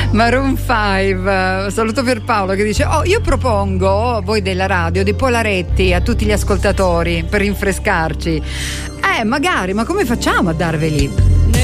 Maroon 5. Saluto Pierpaolo che dice: oh, io propongo, voi della radio, dei polaretti a tutti gli ascoltatori per rinfrescarci. Magari, ma come facciamo a darveli?